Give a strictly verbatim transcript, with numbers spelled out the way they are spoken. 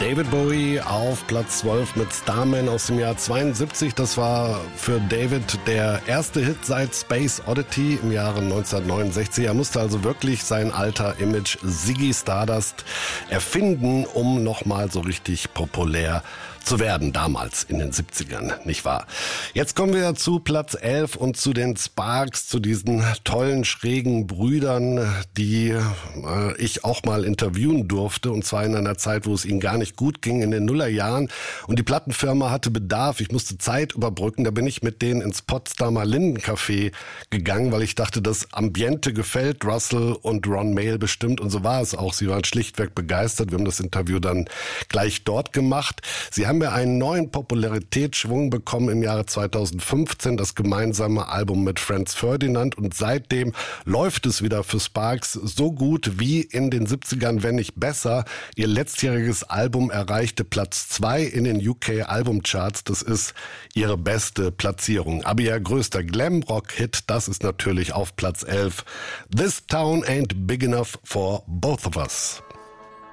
David Bowie auf Platz zwölf mit Starman aus dem Jahr zweiundsiebzig. Das war für David der erste Hit seit Space Oddity im Jahre neunzehnhundertneunundsechzig. Er musste also wirklich sein alter Image Ziggy Stardust erfinden, um nochmal so richtig populär zu werden, damals in den siebzigern, nicht wahr? Jetzt kommen wir zu Platz elf und zu den Sparks, zu diesen tollen, schrägen Brüdern, die äh, ich auch mal interviewen durfte, und zwar in einer Zeit, wo es ihnen gar nicht gut ging, in den Nullerjahren, und die Plattenfirma hatte Bedarf, ich musste Zeit überbrücken, da bin ich mit denen ins Potsdamer Lindencafé gegangen, weil ich dachte, das Ambiente gefällt Russell und Ron Mael bestimmt, und so war es auch. Sie waren schlichtweg begeistert, wir haben das Interview dann gleich dort gemacht. Sie haben haben wir einen neuen Popularitätsschwung bekommen im Jahre zweitausendfünfzehn, das gemeinsame Album mit Franz Ferdinand, und seitdem läuft es wieder für Sparks so gut wie in den siebzigern, wenn nicht besser. Ihr letztjähriges Album erreichte Platz zwei in den U K Albumcharts, das ist ihre beste Platzierung. Aber ihr größter Glamrock-Hit, das ist natürlich auf Platz elf. This Town Ain't Big Enough for Both of Us.